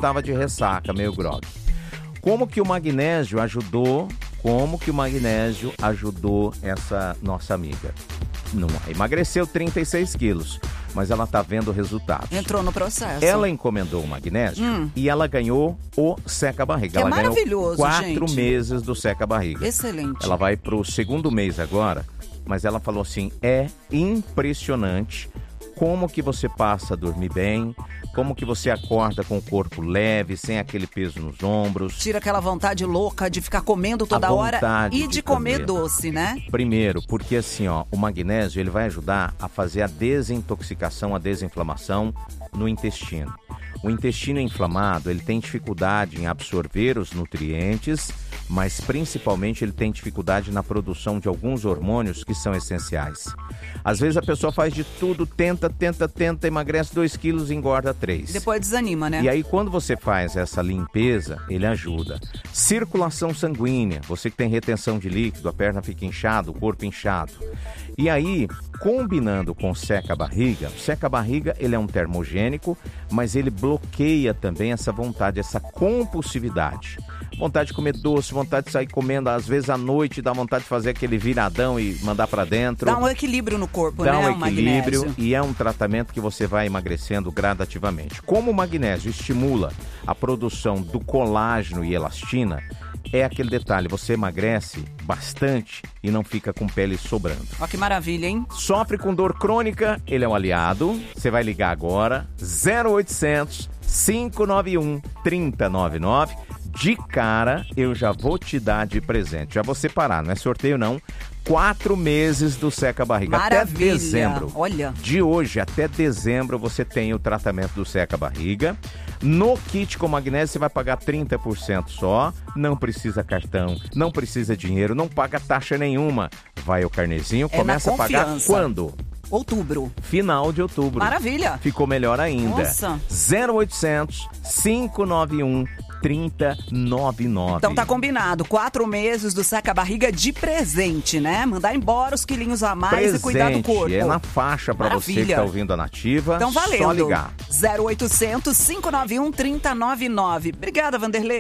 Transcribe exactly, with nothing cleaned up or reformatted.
tava de ressaca, meio grog. Como que o magnésio ajudou, como que o magnésio ajudou essa nossa amiga? Não, emagreceu trinta e seis quilos, mas ela tá vendo resultados. Entrou no processo. Ela encomendou o magnésio hum. e ela ganhou o seca-barriga. Que ela é maravilhoso, ganhou quatro gente. meses do seca-barriga. Excelente. Ela vai pro segundo mês agora, mas ela falou assim, é impressionante como que você passa a dormir bem, como que você acorda com o corpo leve, sem aquele peso nos ombros. Tira aquela vontade louca de ficar comendo toda A hora e vontade de, de comer, comer. doce, né? Primeiro, porque assim, ó, o magnésio ele vai ajudar a fazer a desintoxicação, a desinflamação no intestino. O intestino inflamado, ele tem dificuldade em absorver os nutrientes, mas principalmente ele tem dificuldade na produção de alguns hormônios que são essenciais. Às vezes a pessoa faz de tudo, tenta, tenta, tenta, emagrece dois quilos e engorda três. Depois desanima, né? E aí quando você faz essa limpeza, ele ajuda. Circulação sanguínea, você que tem retenção de líquido, a perna fica inchada, o corpo inchado. E aí, combinando com seca-barriga, o seca-barriga ele é um termogênico, mas ele bloqueia também essa vontade, essa compulsividade. Vontade de comer doce, vontade de sair comendo, às vezes à noite, dá vontade de fazer aquele viradão e mandar pra dentro. Dá um equilíbrio no corpo, dá né? um equilíbrio magnésio. E é um tratamento que você vai emagrecendo gradativamente. Como o magnésio estimula a produção do colágeno e elastina, é aquele detalhe, você emagrece bastante e não fica com pele sobrando. Ó que maravilha, hein? Sofre com dor crônica, ele é um aliado. Você vai ligar agora, zero oitocentos, cinco nove um, três zero nove nove. De cara, eu já vou te dar de presente. Já vou separar, não é sorteio não. Quatro meses do seca-barriga. Até dezembro. Olha. De hoje até dezembro você tem o tratamento do seca-barriga. No kit com magnésio você vai pagar trinta por cento só. Não precisa cartão, não precisa dinheiro, não paga taxa nenhuma. Vai o carnezinho, É começa a pagar quando? Outubro. Final de outubro. Maravilha. Ficou melhor ainda. Nossa. zero oitocentos, cinco nove um, três zero nove nove. Então tá combinado, quatro meses do seca-barriga de presente, né? Mandar embora os quilinhos a mais presente, e cuidar do corpo. É na faixa pra Maravilha. você que tá ouvindo a Nativa. Então valendo. Só ligar. zero oitocentos, cinco nove um, três zero nove nove. Obrigada, Vanderlei.